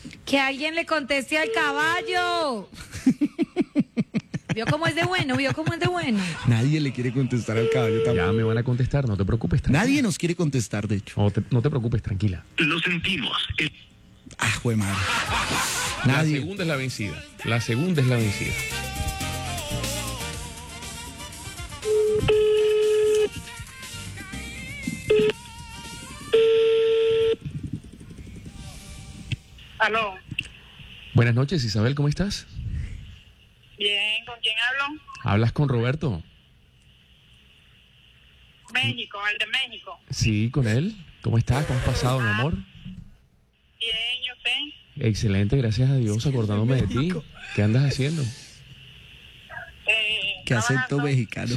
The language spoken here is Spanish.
Que alguien le conteste al caballo. ¿Vio cómo es de bueno? Nadie le quiere contestar al caballo tampoco. Ya me van a contestar, no te preocupes. Tranquila. Nadie nos quiere contestar, de hecho. No te preocupes, tranquila. Lo sentimos. Jue madre. La Nadie. segunda es la vencida. La segunda es la vencida. Aló. Buenas noches, Isabel, ¿cómo estás? Bien, ¿con quién hablo? ¿Hablas con Roberto? México, el de México. Sí, con él. ¿Cómo estás? ¿Cómo has pasado, mi amor? Bien, ¿y usted? Excelente, gracias a Dios, acordándome de ti. ¿Qué andas haciendo? Qué acento Trabajando. mexicano.